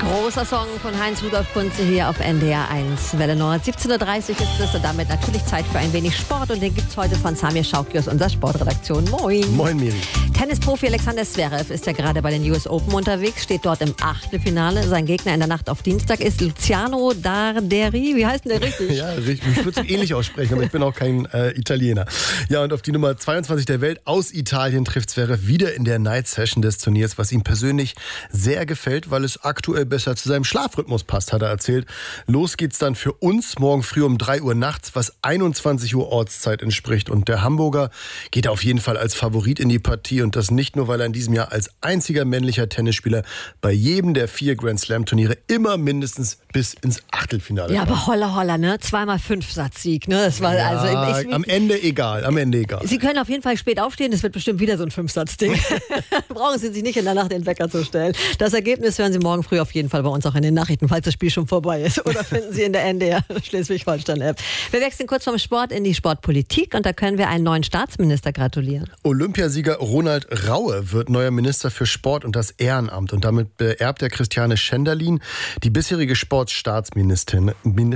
Großer Song von Heinz-Rudolf Kunze hier auf NDR 1 Welle Nord. 17.30 Uhr ist es und damit natürlich Zeit für ein wenig Sport. Und den gibt es heute von Samir Schauki aus unserer Sportredaktion. Moin. Moin, Miri. Tennisprofi Alexander Zverev ist ja gerade bei den US Open unterwegs, steht dort im Achtelfinale. Sein Gegner in der Nacht auf Dienstag ist Luciano Darderi. Wie heißt denn der richtig? Ja, richtig. Ich würde es ähnlich aussprechen, aber ich bin auch kein Italiener. Ja, und auf die Nummer 22 der Welt aus Italien trifft Zverev wieder in der Night Session des Turniers, was ihm persönlich sehr gefällt, weil es aktuell besser zu seinem Schlafrhythmus passt, hat er erzählt. Los geht's dann für uns morgen früh um 3 Uhr nachts, was 21 Uhr Ortszeit entspricht. Und der Hamburger geht auf jeden Fall als Favorit in die Partie. Und das nicht nur, weil er in diesem Jahr als einziger männlicher Tennisspieler bei jedem der 4 Grand Slam Turniere immer mindestens bis ins Achtelfinale Ja, kam. aber holla, ne? 2x5-Satz-Sieg, ne? Das war Ja, also am Ende egal. Sie können auf jeden Fall spät aufstehen, das wird bestimmt wieder so ein 5-Satz-Ding. Brauchen Sie sich nicht in der Nacht den Wecker zu stellen. Das Ergebnis hören Sie morgen früh auf jeden Fall bei uns auch in den Nachrichten, falls das Spiel schon vorbei ist. Oder finden Sie in der NDR Schleswig-Holstein-App. Wir wechseln kurz vom Sport in die Sportpolitik und da können wir einen neuen Staatsminister gratulieren. Olympiasieger Ronald Raue wird neuer Minister für Sport und das Ehrenamt. Und damit beerbt er Christiane Schenderlin, die bisherige Sportstaatsministerin.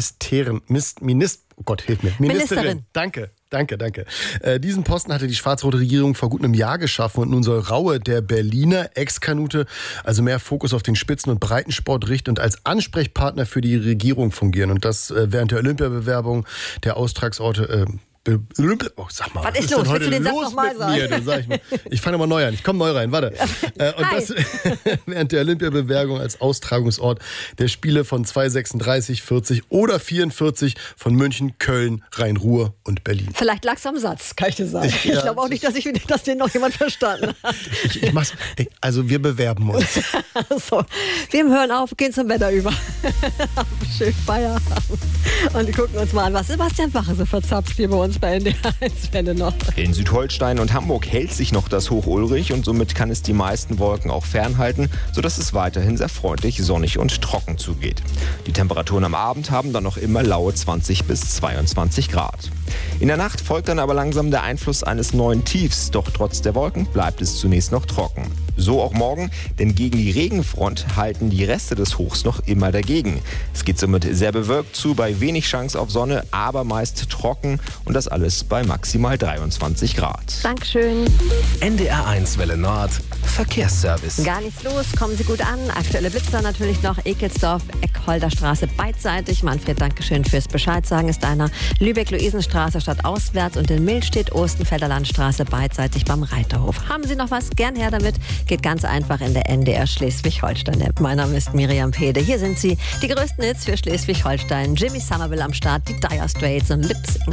Oh Gott, hilf mir. Ministerin. Danke. Diesen Posten hatte die schwarz-rote Regierung vor gut einem Jahr geschaffen und nun soll Raue, der Berliner Ex-Kanute, also mehr Fokus auf den Spitzen- und Breitensport richten und als Ansprechpartner für die Regierung fungieren. Und das während der Olympiabewerbung der Austragsorte sag mal, was ist los? Willst du den Satz nochmal sagen? Ich fange mal neu an. Ich komme neu rein, warte. Und das während der Olympiabewerbung als Austragungsort der Spiele von 236, 40 oder 44 von München, Köln, Rhein-Ruhr und Berlin. Vielleicht lag es am Satz, kann ich dir sagen. Ich glaube auch nicht, dass den noch jemand verstanden hat. Ich mach's. Also wir bewerben uns. So, wir hören auf, gehen zum Wetter über. Schön Feierabend. Und wir gucken uns mal an, was Sebastian Bache so verzapft hier bei uns bei NDR 1 Welle Nord. In Südholstein und Hamburg hält sich noch das Hoch Ulrich und somit kann es die meisten Wolken auch fernhalten, sodass es weiterhin sehr freundlich, sonnig und trocken zugeht. Die Temperaturen am Abend haben dann noch immer laue 20 bis 22 Grad. In der Nacht folgt dann aber langsam der Einfluss eines neuen Tiefs, doch trotz der Wolken bleibt es zunächst noch trocken. So auch morgen, denn gegen die Regenfront halten die Reste des Hochs noch immer dagegen. Es geht somit sehr bewölkt zu, bei wenig Chance auf Sonne, aber meist trocken und das alles bei maximal 23 Grad. Dankeschön. NDR 1 Welle Nord, Verkehrsservice. Gar nichts los, kommen Sie gut an. Aktuelle Blitzer natürlich noch Ekelsdorf, Eckholder Straße beidseitig. Manfred, Dankeschön fürs Bescheid sagen. Ist einer Lübeck-Luisenstraße stadtauswärts und in Millstedt, Ostenfelder Landstraße beidseitig beim Reiterhof. Haben Sie noch was? Gern her damit. Geht ganz einfach in der NDR Schleswig-Holstein-App. Mein Name ist Miriam Pede. Hier sind sie, die größten Hits für Schleswig-Holstein. Jimmy Somerville am Start, die Dire Straits und Lip Sync.